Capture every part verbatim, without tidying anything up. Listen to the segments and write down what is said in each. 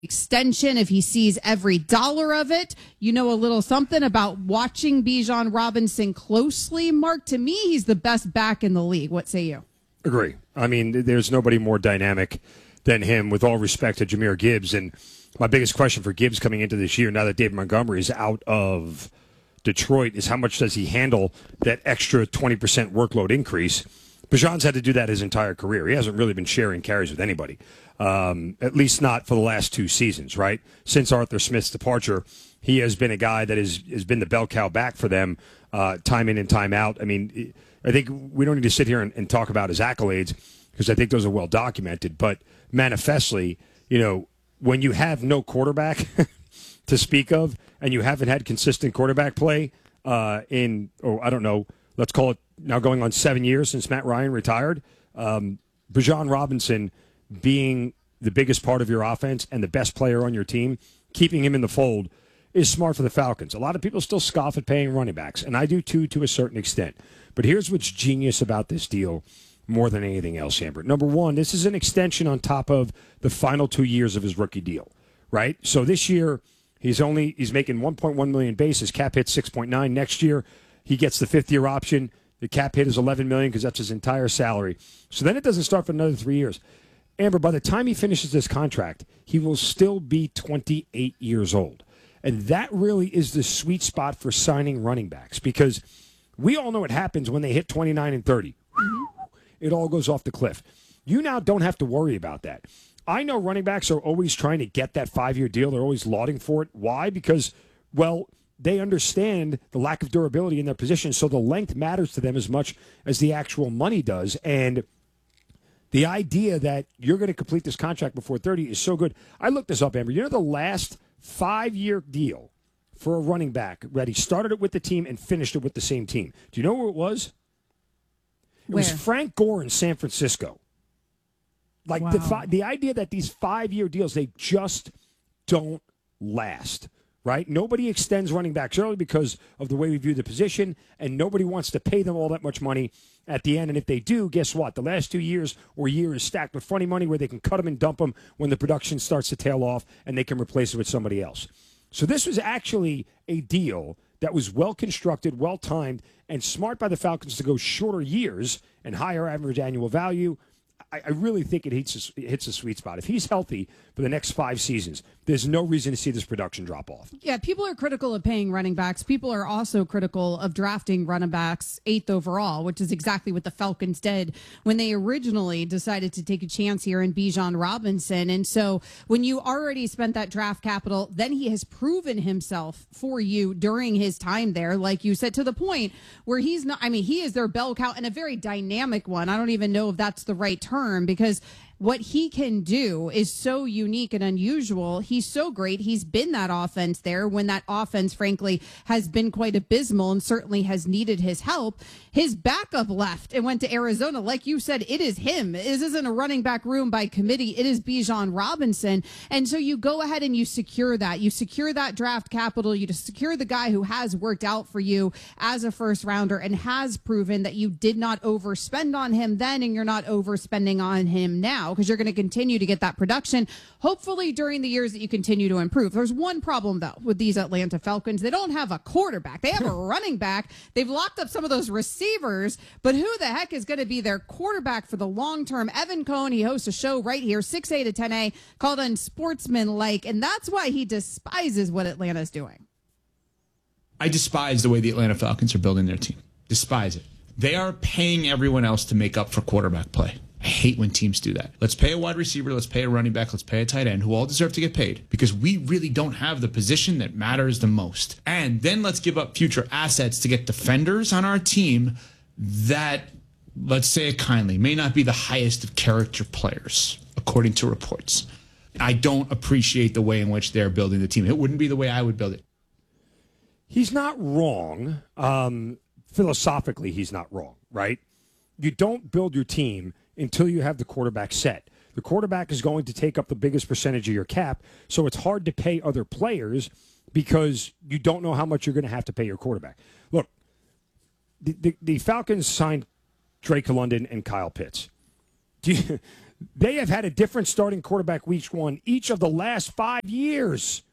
extension, if he sees every dollar of it. You know a little something about watching Bijan Robinson closely. Mark, to me, he's the best back in the league. What say you? Agree. I mean, there's nobody more dynamic than him, with all respect to Jahmyr Gibbs. And my biggest question for Gibbs coming into this year, now that David Montgomery is out of Detroit, is how much does he handle that extra twenty percent workload increase? Bijan's had to do that his entire career. He hasn't really been sharing carries with anybody, um, at least not for the last two seasons, right? Since Arthur Smith's departure, he has been a guy that is, has been the bell cow back for them uh, time in and time out. I mean, I think we don't need to sit here and, and talk about his accolades because I think those are well documented, but manifestly, you know, when you have no quarterback to speak of and you haven't had consistent quarterback play uh, in, oh, I don't know, let's call it now going on seven years since Matt Ryan retired, um, Bijan Robinson being the biggest part of your offense and the best player on your team, keeping him in the fold is smart for the Falcons. A lot of people still scoff at paying running backs, and I do too to a certain extent. But here's what's genius about this deal more than anything else, Amber. Number one, this is an extension on top of the final two years of his rookie deal, right? So this year, he's only he's making one point one million dollars base. His cap hit six point nine. Next year, he gets the fifth-year option. The cap hit is eleven million dollars because that's his entire salary. So then it doesn't start for another three years. Amber, by the time he finishes this contract, he will still be twenty-eight years old. And that really is the sweet spot for signing running backs because we all know what happens when they hit twenty-nine and thirty. It all goes off the cliff. You now don't have to worry about that. I know running backs are always trying to get that five-year deal. They're always lauding for it. Why? Because, well, they understand the lack of durability in their position, so the length matters to them as much as the actual money does. And the idea that you're going to complete this contract before thirty is so good. I looked this up, Amber. You know the last five-year deal for a running back that he started it with the team and finished it with the same team. Do you know where it was? It Where? was Frank Gore in San Francisco. Like Wow. the fi- the idea that these five-year deals, they just don't last, right? Nobody extends running backs early because of the way we view the position, and nobody wants to pay them all that much money at the end. And if they do, guess what? The last two years or year is stacked with funny money where they can cut them and dump them when the production starts to tail off and they can replace it with somebody else. So this was actually a deal that was well-constructed, well-timed, and smart by the Falcons to go shorter years and higher average annual value. I, I really think it hits a, it hits a sweet spot. If he's healthy for the next five seasons, there's no reason to see this production drop off. Yeah, people are critical of paying running backs. People are also critical of drafting running backs eighth overall, which is exactly what the Falcons did when they originally decided to take a chance here in Bijan Robinson. And so when you already spent that draft capital, then he has proven himself for you during his time there, like you said, to the point where he's not, I mean, he is their bell cow and a very dynamic one. I don't even know if that's the right term because what he can do is so unique and unusual. He's so great. He's been that offense there when that offense, frankly, has been quite abysmal and certainly has needed his help. His backup left and went to Arizona. Like you said, it is him. This isn't a running back room by committee. It is Bijan Robinson. And so you go ahead and you secure that. You secure that draft capital. You just secure the guy who has worked out for you as a first rounder and has proven that you did not overspend on him then and you're not overspending on him now, because you're going to continue to get that production, hopefully during the years that you continue to improve. There's one problem, though, with these Atlanta Falcons. They don't have a quarterback. They have a running back. They've locked up some of those receivers, but who the heck is going to be their quarterback for the long term? Evan Cohen, he hosts a show right here, six A to ten A, called Unsportsmanlike, and that's why he despises what Atlanta's doing. I despise the way the Atlanta Falcons are building their team. Despise it. They are paying everyone else to make up for quarterback play. I hate when teams do that. Let's pay a wide receiver, let's pay a running back, let's pay a tight end, who all deserve to get paid, because we really don't have the position that matters the most. And then let's give up future assets to get defenders on our team that, let's say it kindly, may not be the highest of character players, according to reports. I don't appreciate the way in which they're building the team. It wouldn't be the way I would build it. He's not wrong. Um, philosophically, he's not wrong, right? You don't build your team until you have the quarterback set. The quarterback is going to take up the biggest percentage of your cap, so it's hard to pay other players because you don't know how much you're going to have to pay your quarterback. Look, the, the, the Falcons signed Drake London and Kyle Pitts. Do you, They have had a different starting quarterback week one each of the last five years.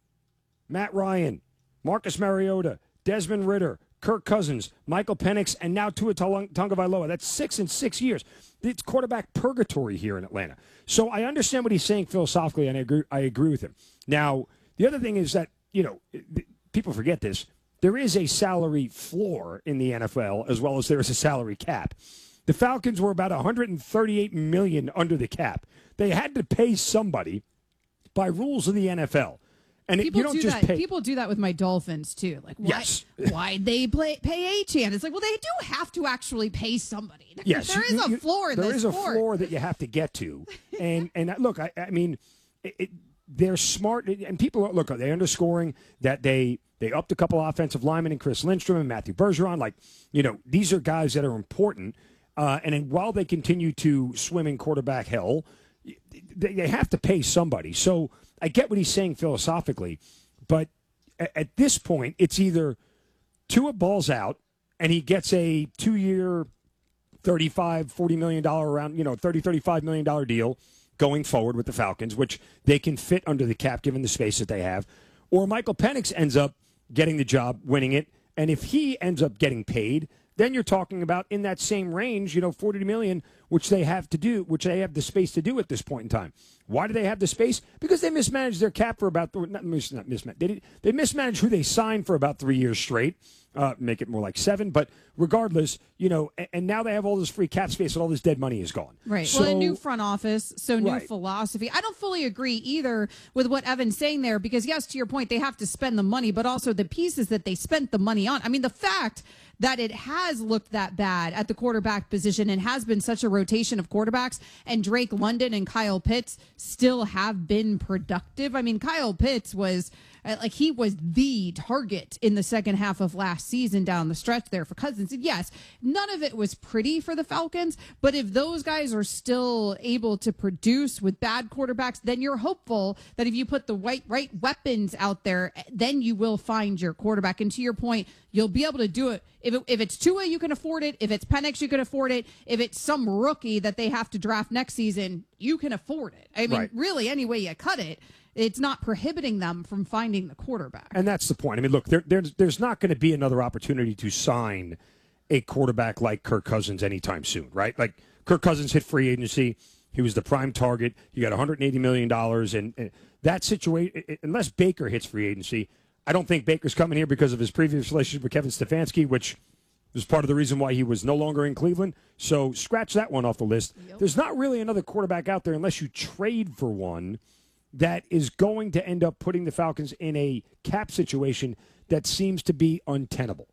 Matt Ryan, Marcus Mariota, Desmond Ridder, Kirk Cousins, Michael Penix, and now Tua Tagovailoa. That's six in six years. It's quarterback purgatory here in Atlanta. So I understand what he's saying philosophically, and I agree, I agree with him. Now, the other thing is that, you know, people forget this. There is a salary floor in the N F L as well as there is a salary cap. The Falcons were about one hundred thirty-eight million dollars under the cap. They had to pay somebody by rules of the N F L. And it, you don't do just that. pay. People do that with my Dolphins too. Like, why, yes. why'd they play, pay Achane? It's like, well, they do have to actually pay somebody. Yes, there is you, a floor in there this is a sport. floor that you have to get to. And and look, I, I mean, it, it, they're smart, and people are, look, they're underscoring that they they upped a couple offensive linemen, and Chris Lindstrom and Matthew Bergeron. Like, you know, these are guys that are important. Uh, and then while they continue to swim in quarterback hell, they, they have to pay somebody. So I get what he's saying philosophically. But at this point, it's either Tua balls out and he gets a two-year, thirty-five, forty million dollars around, you know, thirty, thirty-five million dollars deal going forward with the Falcons, which they can fit under the cap given the space that they have. Or Michael Penix ends up getting the job, winning it. And if he ends up getting paid, then you're talking about in that same range, you know, forty million dollars, which they have to do, which they have the space to do at this point in time. Why do they have the space? Because they mismanaged their cap for about, not, mis, not mismanaged, they, they mismanaged who they signed for about three years straight, uh, make it more like seven. But regardless, you know, and, and now they have all this free cap space and all this dead money is gone. Right. So, well, a new front office, so new right. philosophy. I don't fully agree either with what Evan's saying there because, yes, to your point, they have to spend the money, but also the pieces that they spent the money on. I mean, the fact that it has looked that bad at the quarterback position and has been such a rotation of quarterbacks, and Drake London and Kyle Pitts still have been productive. I mean, Kyle Pitts was like he was the target in the second half of last season down the stretch there for Cousins. And yes, none of it was pretty for the Falcons, but if those guys are still able to produce with bad quarterbacks, then you're hopeful that if you put the right, right weapons out there, then you will find your quarterback. And to your point, you'll be able to do it. If, it, if it's Tua, you can afford it. If it's Penix, you can afford it. If it's some rookie that they have to draft next season, you can afford it. I mean, right. really, any way you cut it, it's not prohibiting them from finding the quarterback. And that's the point. I mean, look, there, there's, there's not going to be another opportunity to sign a quarterback like Kirk Cousins anytime soon, right? Like, Kirk Cousins hit free agency. He was the prime target. You got one hundred eighty million dollars. And, and that situation, unless Baker hits free agency, I don't think Baker's coming here because of his previous relationship with Kevin Stefanski, which was part of the reason why he was no longer in Cleveland. So scratch that one off the list. Yep. There's not really another quarterback out there unless you trade for one that is going to end up putting the Falcons in a cap situation that seems to be untenable.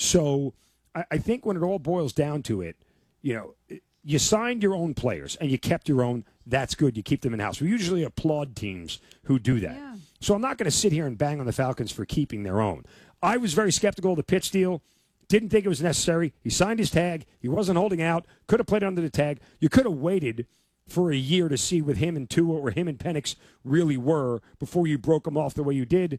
So I, I think when it all boils down to it, you know, you signed your own players and you kept your own. That's good. You keep them in-house. We usually applaud teams who do that. Yeah. So I'm not going to sit here and bang on the Falcons for keeping their own. I was very skeptical of the Pitts deal. Didn't think it was necessary. He signed his tag. He wasn't holding out. Could have played under the tag. You could have waited for a year to see what him and Tua or him and Penix really were before you broke them off the way you did.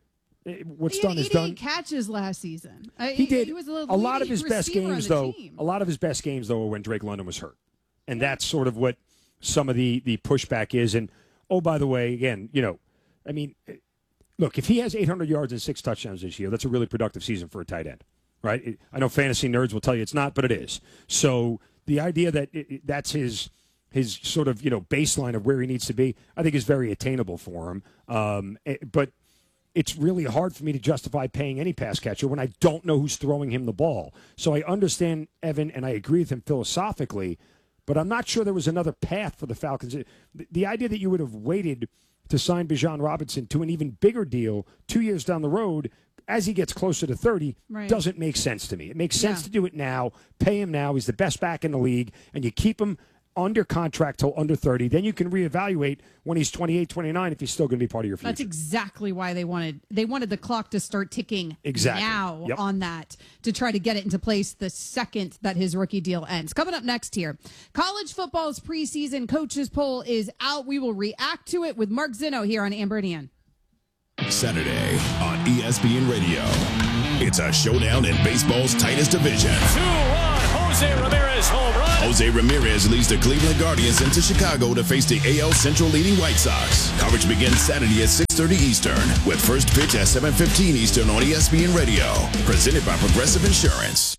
What's he done is done. Catches last season. He did. He was a, a lot of his best games, though. Team. A lot of his best games, though, were when Drake London was hurt, and that's sort of what some of the the pushback is. And oh, by the way, again, you know, I mean, look, if he has eight hundred yards and six touchdowns this year, that's a really productive season for a tight end, right? It, I know fantasy nerds will tell you it's not, but it is. So the idea that it, it, that's his. his sort of, you know, baseline of where he needs to be, I think is very attainable for him. Um, but it's really hard for me to justify paying any pass catcher when I don't know who's throwing him the ball. So I understand Evan, and I agree with him philosophically, but I'm not sure there was another path for the Falcons. The, the idea that you would have waited to sign Bijan Robinson to an even bigger deal two years down the road as he gets closer to thirty right. doesn't make sense to me. It makes sense yeah. to do it now, pay him now. He's the best back in the league, and you keep him under contract till under thirty. Then you can reevaluate when he's twenty-eight, twenty-nine if he's still going to be part of your future. That's exactly why they wanted they wanted the clock to start ticking exactly. now yep. on that to try to get it into place the second that his rookie deal ends. Coming up next here, college football's preseason coaches poll is out. We will react to it with Mark Zinno here on Amber and Ian. Saturday on E S P N Radio. It's a showdown in baseball's tightest division. two one, Jose Ramirez home run. Jose Ramirez leads the Cleveland Guardians into Chicago to face the A L Central leading White Sox. Coverage begins Saturday at six thirty Eastern with first pitch at seven fifteen Eastern on E S P N Radio. Presented by Progressive Insurance.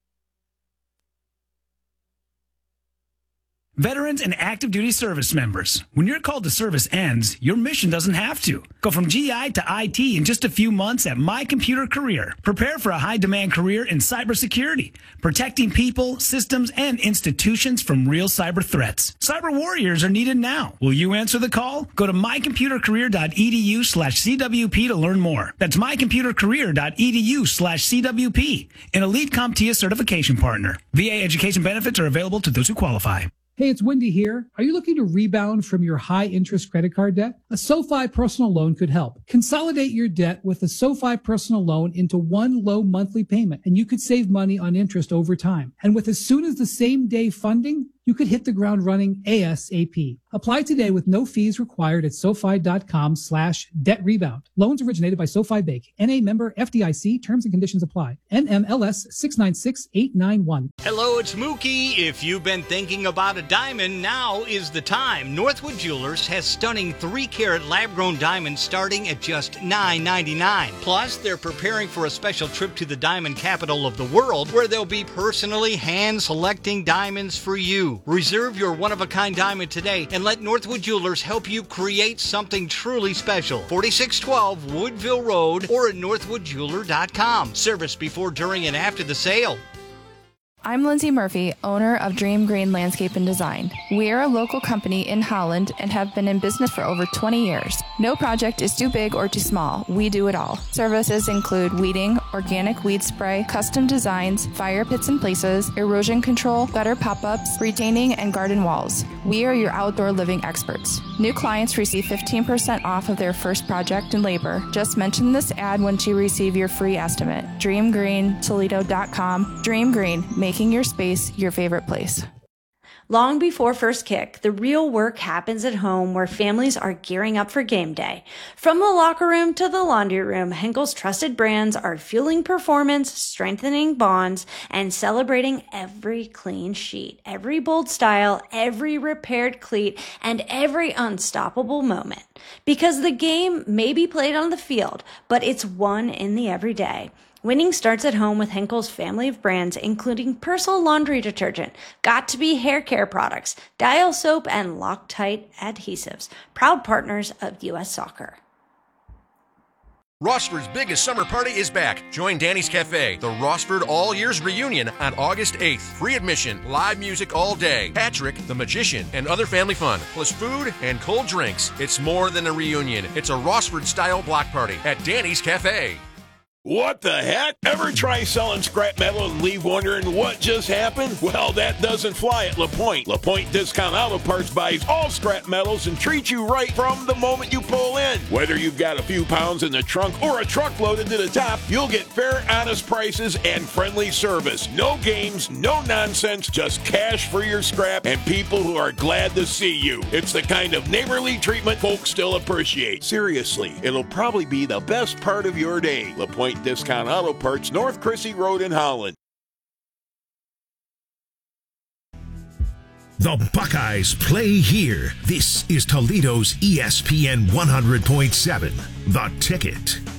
Veterans and active duty service members, when your call to service ends, your mission doesn't have to. Go from G I to I T in just a few months at My Computer Career. Prepare for a high-demand career in cybersecurity, protecting people, systems, and institutions from real cyber threats. Cyber warriors are needed now. Will you answer the call? Go to mycomputercareer.edu slash CWP to learn more. That's mycomputercareer.edu slash CWP, an elite CompTIA certification partner. V A education benefits are available to those who qualify. Hey, it's Wendy here. Are you looking to rebound from your high-interest credit card debt? A SoFi personal loan could help. Consolidate your debt with a SoFi personal loan into one low monthly payment, and you could save money on interest over time. And with as soon as the same day funding, you could hit the ground running ASAP. Apply today with no fees required at SoFi.com slash debt rebound. Loans originated by SoFi Bank. N A member F D I C. Terms and conditions apply. N M L S six nine six eight nine one. Hello, it's Mookie. If you've been thinking about a diamond, now is the time. Northwood Jewelers has stunning three carat lab-grown diamonds starting at just nine ninety-nine. Plus, they're preparing for a special trip to the diamond capital of the world where they'll be personally hand-selecting diamonds for you. Reserve your one-of-a-kind diamond today and let Northwood Jewelers help you create something truly special. forty-six twelve Woodville Road or at northwood jeweler dot com. Service before, during, and after the sale. I'm Lindsay Murphy, owner of Dream Green Landscape and Design. We are a local company in Holland and have been in business for over twenty years. No project is too big or too small. We do it all. Services include weeding, organic weed spray, custom designs, fire pits and places, erosion control, gutter pop-ups, retaining, and garden walls. We are your outdoor living experts. New clients receive fifteen percent off of their first project and labor. Just mention this ad once you receive your free estimate. dream green toledo dot com. Dream Green, making your space your favorite place. Long before first kick, the real work happens at home where families are gearing up for game day. From the locker room to the laundry room, Henkel's trusted brands are fueling performance, strengthening bonds, and celebrating every clean sheet, every bold style, every repaired cleat, and every unstoppable moment. Because the game may be played on the field, but it's won in the everyday. Winning starts at home with Henkel's family of brands, including Persil laundry detergent, Got2b hair care products, Dial soap, and Loctite adhesives. Proud partners of U S Soccer. Rossford's biggest summer party is back. Join Danny's Cafe, the Rossford All Years Reunion on August eighth. Free admission, live music all day, Patrick, the Magician, and other family fun, plus food and cold drinks. It's more than a reunion. It's a Rossford-style block party at Danny's Cafe. What the heck? Ever try selling scrap metal and leave wondering what just happened? Well, that doesn't fly at LaPointe. LaPointe Discount Auto Parts buys all scrap metals and treats you right from the moment you pull in. Whether you've got a few pounds in the trunk or a truck loaded to the top, you'll get fair, honest prices and friendly service. No games, no nonsense, just cash for your scrap and people who are glad to see you. It's the kind of neighborly treatment folks still appreciate. Seriously, it'll probably be the best part of your day. LaPointe Discount Auto Parts, North Chrissy Road in Holland. The Buckeyes play here. This is Toledo's E S P N one hundred point seven, The Ticket.